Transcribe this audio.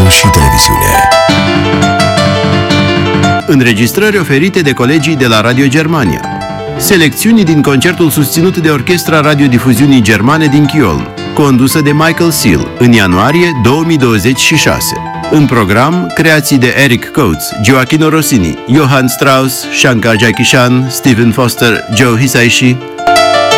și televiziune. Înregistrări oferite de colegii de la Radio Germania. Selecțiuni din concertul susținut de Orchestra Radiodifuziunii Germane din Köln, condusă de Michael Seal, în ianuarie 2026. În program, creații de Eric Coates, Gioachino Rossini, Johann Strauss, Shankar Jaikishan, Stephen Foster, Joe Hisaishi,